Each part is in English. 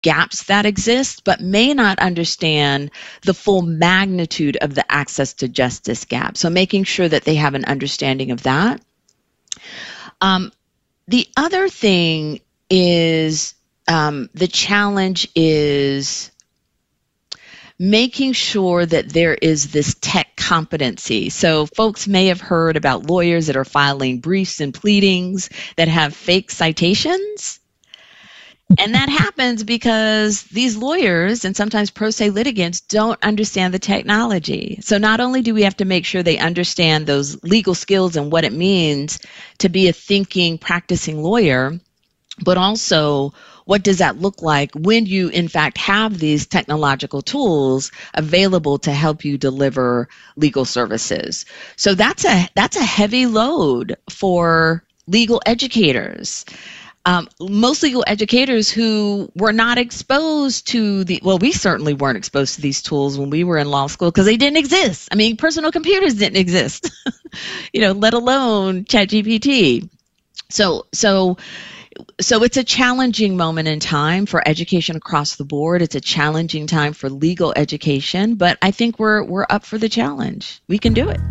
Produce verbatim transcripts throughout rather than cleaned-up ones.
gaps that exist, but may not understand the full magnitude of the access to justice gap. So making sure that they have an understanding of that. Um, the other thing is um, the challenge is making sure that there is this tech competency. So folks may have heard about lawyers that are filing briefs and pleadings that have fake citations. And that happens because these lawyers and sometimes pro se litigants don't understand the technology. So not only do we have to make sure they understand those legal skills and what it means to be a thinking, practicing lawyer, but also what does that look like when you, in fact, have these technological tools available to help you deliver legal services. So that's a that's a heavy load for legal educators. Um, most legal educators who were not exposed to the, well, we certainly weren't exposed to these tools when we were in law school because they didn't exist. I mean, personal computers didn't exist, you know, let alone ChatGPT. So, so, so it's a challenging moment in time for education across the board. It's a challenging time for legal education, but I think we're we're up for the challenge. We can do it.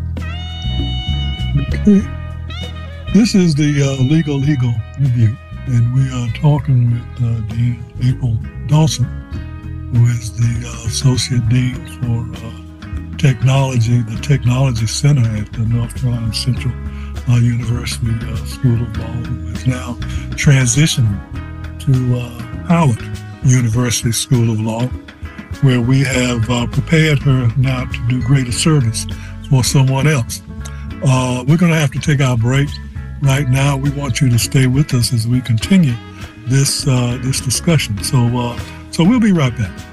Okay. This is the uh, Legal Legal Review. And we are talking with uh, Dean April Dawson, who is the uh, Associate Dean for uh, Technology, the Technology Center at the North Carolina Central uh, University uh, School of Law, who is now transitioning to uh, Howard University School of Law, where we have uh, prepared her now to do greater service for someone else. Uh, we're going to have to take our break. Right now, we want you to stay with us as we continue this uh, this discussion. So, uh, so we'll be right back.